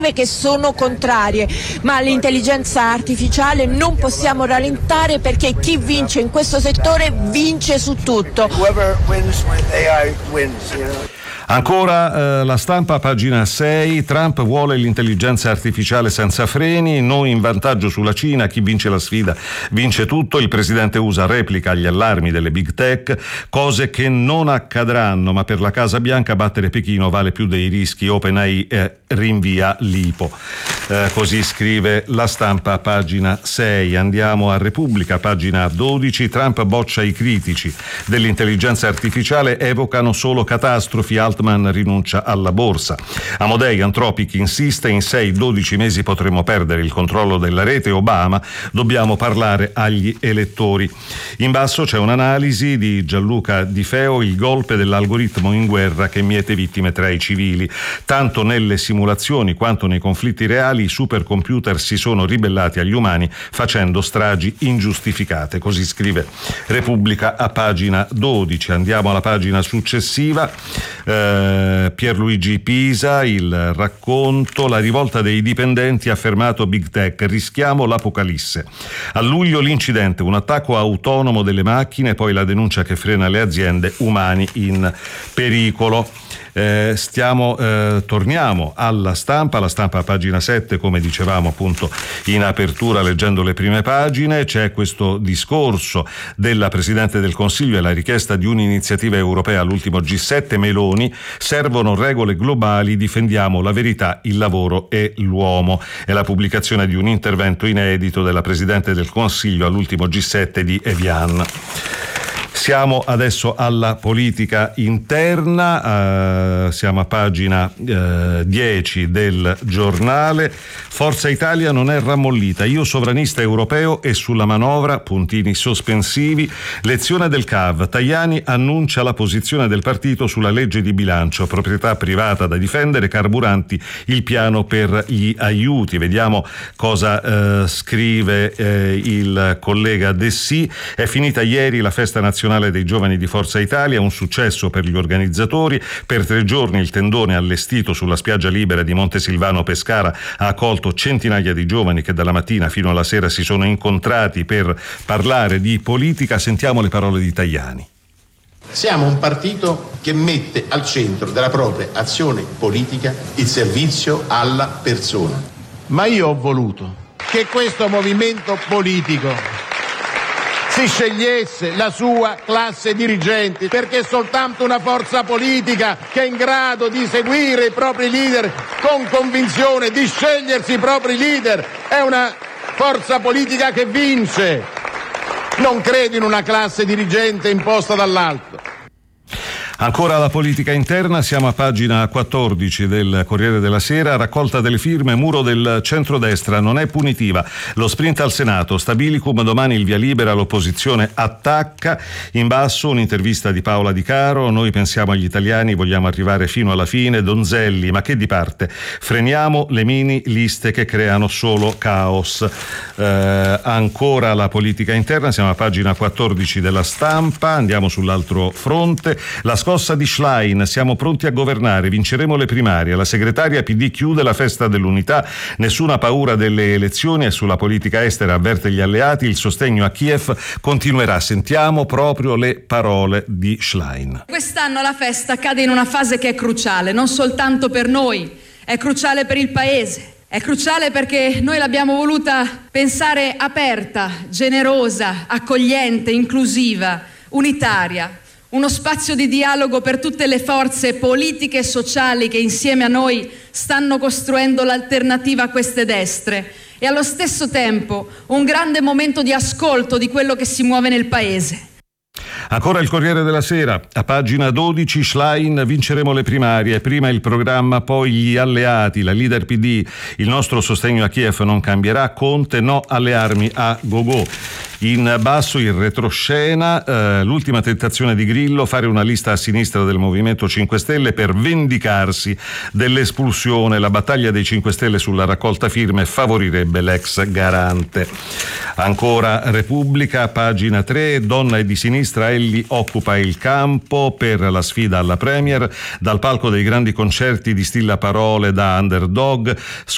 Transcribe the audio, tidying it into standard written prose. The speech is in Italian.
che sono contrarie, ma all'intelligenza artificiale non possiamo rallentare, perché chi vince in questo settore vince su tutto. Ancora La Stampa, pagina 6, Trump vuole l'intelligenza artificiale senza freni, noi in vantaggio sulla Cina, chi vince la sfida vince tutto, il presidente USA replica agli allarmi delle big tech, cose che non accadranno, ma per la Casa Bianca battere Pechino vale più dei rischi, OpenAI rinvia l'IPO. Così scrive La Stampa, pagina 6. Andiamo a Repubblica, pagina 12, Trump boccia i critici dell'intelligenza artificiale, evocano solo catastrofi, Altman rinuncia alla borsa. Amodei, Anthropic insiste, in 6-12 mesi potremo perdere il controllo della rete, Obama, dobbiamo parlare agli elettori. In basso c'è un'analisi di Gianluca Di Feo, il golpe dell'algoritmo in guerra che miete vittime tra i civili. Tanto nelle simulazioni quanto nei conflitti reali i supercomputer si sono ribellati agli umani facendo stragi ingiustificate, così scrive Repubblica a pagina 12. Andiamo alla pagina successiva. Pierluigi Pisa, il racconto, la rivolta dei dipendenti ha fermato Big Tech, rischiamo l'apocalisse. A luglio l'incidente, un attacco autonomo delle macchine, poi la denuncia che frena le aziende, umani in pericolo. Torniamo alla Stampa, la Stampa pagina 7, come dicevamo appunto in apertura leggendo le prime pagine, c'è questo discorso della Presidente del Consiglio e la richiesta di un'iniziativa europea all'ultimo G7, Meloni, servono regole globali, difendiamo la verità, il lavoro e l'uomo. È la pubblicazione di un intervento inedito della Presidente del Consiglio all'ultimo G7 di Evian. Siamo adesso alla politica interna, siamo a pagina 10 del giornale. Forza Italia non è rammollita, io sovranista europeo e sulla manovra, puntini sospensivi, lezione del CAV, Tajani annuncia la posizione del partito sulla legge di bilancio, proprietà privata da difendere, carburanti, il piano per gli aiuti. Vediamo cosa scrive il collega Dessì. È finita ieri la festa nazionale dei giovani di Forza Italia, un successo per gli organizzatori. Per 3 giorni il tendone allestito sulla spiaggia libera di Montesilvano Pescara ha accolto centinaia di giovani che dalla mattina fino alla sera si sono incontrati per parlare di politica. Sentiamo le parole di Tajani. Siamo un partito che mette al centro della propria azione politica il servizio alla persona. Ma io ho voluto che questo movimento politico si scegliesse la sua classe dirigente, perché soltanto una forza politica che è in grado di seguire i propri leader con convinzione, di scegliersi i propri leader, è una forza politica che vince. Non credo in una classe dirigente imposta dall'alto. Ancora la politica interna, siamo a pagina 14 del Corriere della Sera, raccolta delle firme, muro del centrodestra non è punitiva, lo sprint al Senato, stabilicum, domani il via libera, l'opposizione attacca. In basso un'intervista di Paola Di Caro, noi pensiamo agli italiani, vogliamo arrivare fino alla fine, Donzelli, ma che di parte, freniamo le mini liste che creano solo caos. Ancora la politica interna, siamo a pagina 14 della Stampa, andiamo sull'altro fronte, la scossa di Schlein, siamo pronti a governare, vinceremo le primarie, la segretaria PD chiude la festa dell'unità, nessuna paura delle elezioni e sulla politica estera avverte gli alleati, il sostegno a Kiev continuerà. Sentiamo proprio le parole di Schlein. Quest'anno la festa cade in una fase che è cruciale, non soltanto per noi, è cruciale per il Paese. È cruciale perché noi l'abbiamo voluta pensare aperta, generosa, accogliente, inclusiva, unitaria. Uno spazio di dialogo per tutte le forze politiche e sociali che insieme a noi stanno costruendo l'alternativa a queste destre e allo stesso tempo un grande momento di ascolto di quello che si muove nel Paese. Ancora il Corriere della Sera, a pagina 12, Schlein, vinceremo le primarie, prima il programma, poi gli alleati, la leader PD, il nostro sostegno a Kiev non cambierà, Conte no alle armi a go-go. In basso il retroscena, l'ultima tentazione di Grillo, fare una lista a sinistra del Movimento 5 Stelle per vendicarsi dell'espulsione. La battaglia dei 5 Stelle sulla raccolta firme favorirebbe l'ex garante. Ancora Repubblica, pagina 3, donna e di sinistra, Elli occupa il campo per la sfida alla Premier. Dal palco dei grandi concerti distilla parole da underdog,